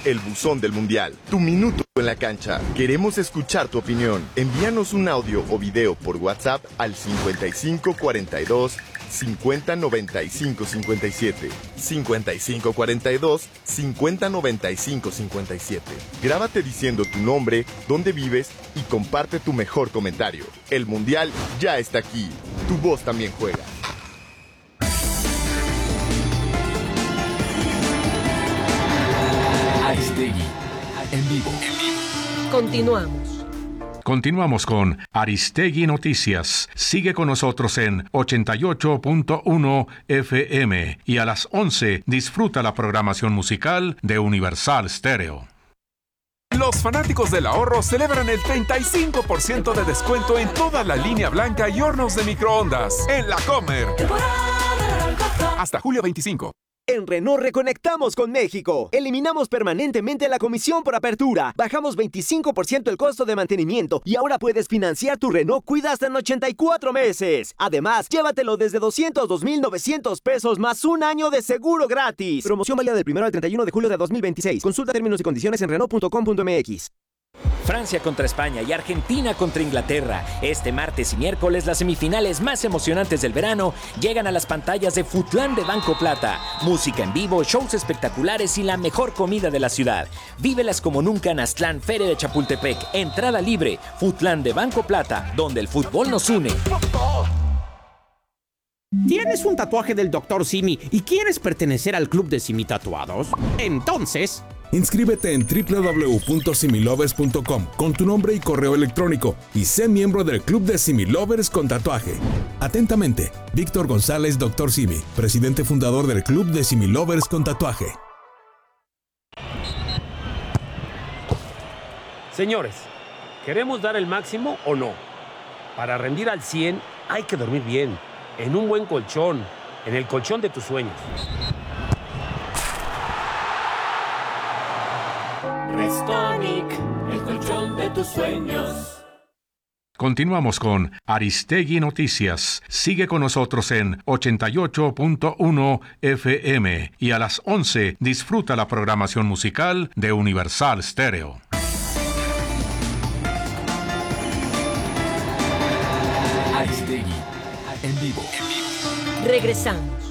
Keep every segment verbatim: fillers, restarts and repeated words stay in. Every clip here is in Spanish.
el buzón del Mundial. Tu minuto en la cancha. Queremos escuchar tu opinión. Envíanos un audio o video por WhatsApp al cincuenta y cinco cuarenta y dos cincuenta noventa y cinco cincuenta y siete. cincuenta y cinco cuarenta y dos cincuenta noventa y cinco cincuenta y siete. Grábate diciendo tu nombre, dónde vives y comparte tu mejor comentario. El Mundial ya está aquí. Tu voz también juega. Aristegui, en vivo. En vivo. Continuamos. Continuamos con Aristegui Noticias. Sigue con nosotros en ochenta y ocho punto uno F M y a las once disfruta la programación musical de Universal Stereo. Los fanáticos del ahorro celebran el treinta y cinco por ciento de descuento en toda la línea blanca y hornos de microondas en La Comer. Hasta julio veinticinco. En Renault reconectamos con México. Eliminamos permanentemente la comisión por apertura. Bajamos veinticinco por ciento el costo de mantenimiento y ahora puedes financiar tu Renault Kwid hasta en ochenta y cuatro meses. Además, llévatelo desde doscientos dos mil novecientos pesos más un año de seguro gratis. Promoción válida del primero al treinta y uno de julio de dos mil veintiséis. Consulta términos y condiciones en renault punto com punto m x. Francia contra España y Argentina contra Inglaterra. Este martes y miércoles las semifinales más emocionantes del verano llegan a las pantallas de Futlán de Banco Plata. Música en vivo, shows espectaculares y la mejor comida de la ciudad. Vívelas como nunca en Aztlán, Feria de Chapultepec. Entrada libre. Futlán de Banco Plata, donde el fútbol nos une. ¿Tienes un tatuaje del doctor Simi y quieres pertenecer al club de Simi Tatuados? Entonces... inscríbete en doble u doble u doble u punto similovers punto com con tu nombre y correo electrónico y sé miembro del Club de Similovers con tatuaje. Atentamente, Víctor González, doctor Simi, presidente fundador del Club de Similovers con tatuaje. Señores, ¿queremos dar el máximo o no? Para rendir al cien hay que dormir bien, en un buen colchón, en el colchón de tus sueños. Restonic, el colchón de tus sueños. Continuamos con Aristegui Noticias. Sigue con nosotros en ochenta y ocho punto uno F M y a las once disfruta la programación musical de Universal Stereo. Aristegui, en vivo. En vivo. Regresamos.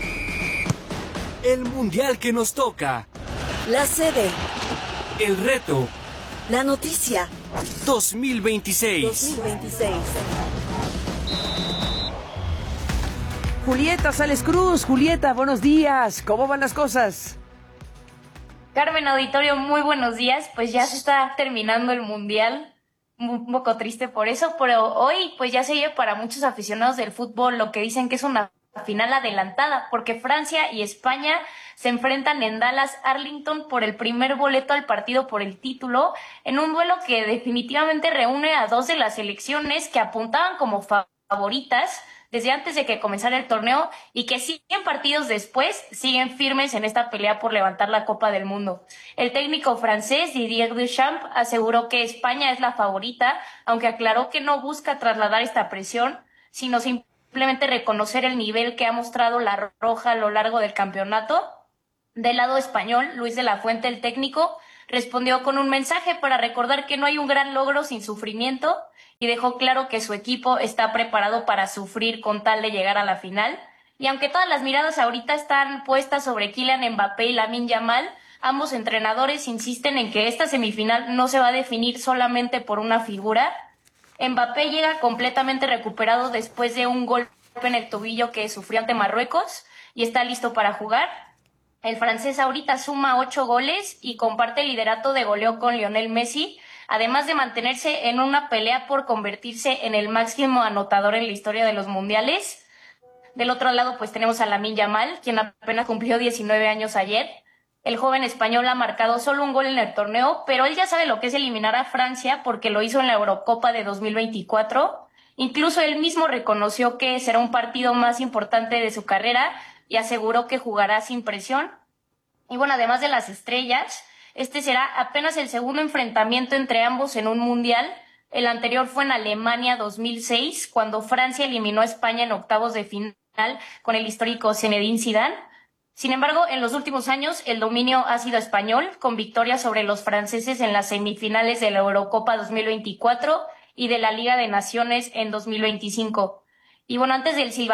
El mundial que nos toca. La sede. El reto. La noticia. dos mil veintiséis. dos mil veintiséis. Julieta Sales Cruz. Julieta, buenos días. ¿Cómo van las cosas? Carmen Auditorio, muy buenos días. Pues ya se está terminando el Mundial. Un poco triste por eso, pero hoy pues ya se lleva para muchos aficionados del fútbol lo que dicen que es una final adelantada, porque Francia y España se enfrentan en Dallas, Arlington, por el primer boleto al partido por el título, en un duelo que definitivamente reúne a dos de las selecciones que apuntaban como favoritas desde antes de que comenzara el torneo y que cien partidos después siguen firmes en esta pelea por levantar la Copa del Mundo. El técnico francés Didier Deschamps aseguró que España es la favorita, aunque aclaró que no busca trasladar esta presión, sino simplemente reconocer el nivel que ha mostrado la Roja a lo largo del campeonato. Del lado español, Luis de la Fuente, el técnico, respondió con un mensaje para recordar que no hay un gran logro sin sufrimiento y dejó claro que su equipo está preparado para sufrir con tal de llegar a la final. Y aunque todas las miradas ahorita están puestas sobre Kylian Mbappé y Lamine Yamal, ambos entrenadores insisten en que esta semifinal no se va a definir solamente por una figura. Mbappé llega completamente recuperado después de un golpe en el tobillo que sufrió ante Marruecos y está listo para jugar. El francés ahorita suma ocho goles y comparte el liderato de goleo con Lionel Messi, además de mantenerse en una pelea por convertirse en el máximo anotador en la historia de los mundiales. Del otro lado, pues tenemos a Lamine Yamal, quien apenas cumplió diecinueve años ayer. El joven español ha marcado solo un gol en el torneo, pero él ya sabe lo que es eliminar a Francia porque lo hizo en la Eurocopa de dos mil veinticuatro. Incluso él mismo reconoció que será un partido más importante de su carrera y aseguró que jugará sin presión. Y bueno, además de las estrellas, este será apenas el segundo enfrentamiento entre ambos en un mundial. El anterior fue en Alemania dos mil seis, cuando Francia eliminó a España en octavos de final con el histórico Zinedine Zidane. Sin embargo, en los últimos años el dominio ha sido español, con victorias sobre los franceses en las semifinales de la Eurocopa dos mil veinticuatro y de la Liga de Naciones en dos mil veinticinco. Y bueno, antes del silbato